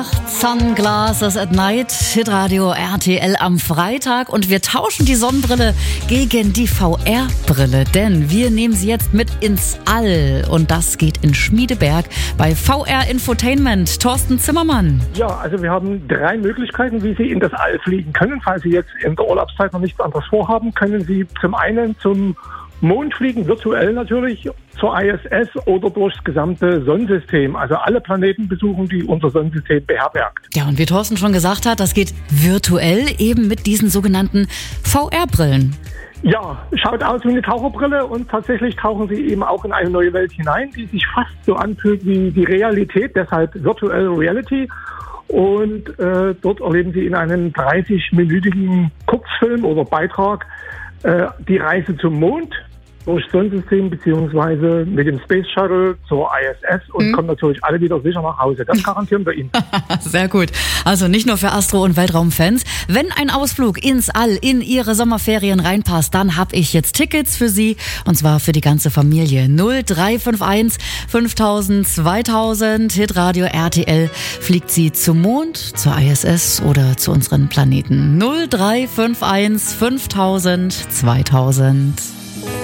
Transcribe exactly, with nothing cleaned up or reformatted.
Nacht, Sunglasses at Night, Hitradio R T L am Freitag und wir tauschen die Sonnenbrille gegen die V R-Brille, denn wir nehmen sie jetzt mit ins All und das geht in Schmiedeberg bei V R Infotainment. Thorsten Zimmermann. Ja, also wir haben drei Möglichkeiten, wie Sie in das All fliegen können. Falls Sie jetzt in der Urlaubszeit noch nichts anderes vorhaben, können Sie zum einen zum Mond fliegen, virtuell natürlich, zur I S S oder durchs gesamte Sonnensystem. Also alle Planeten besuchen, die unser Sonnensystem beherbergt. Ja, und wie Thorsten schon gesagt hat, das geht virtuell eben mit diesen sogenannten V R-Brillen. Ja, schaut aus wie eine Taucherbrille und tatsächlich tauchen Sie eben auch in eine neue Welt hinein, die sich fast so anfühlt wie die Realität, deshalb Virtual Reality. Und äh, dort erleben Sie in einem dreißig-minütigen Kurzfilm oder Beitrag äh, die Reise zum Mond durch Sonnensystem beziehungsweise mit dem Space Shuttle zur I S S und hm. kommen natürlich alle wieder sicher nach Hause. Das garantieren wir Ihnen. Sehr gut. Also nicht nur für Astro- und Weltraumfans. Wenn ein Ausflug ins All in Ihre Sommerferien reinpasst, dann habe ich jetzt Tickets für Sie und zwar für die ganze Familie. null drei fünf eins fünftausend zweitausend Hitradio R T L fliegt Sie zum Mond, zur I S S oder zu unseren Planeten. null drei fünf eins fünftausend zweitausend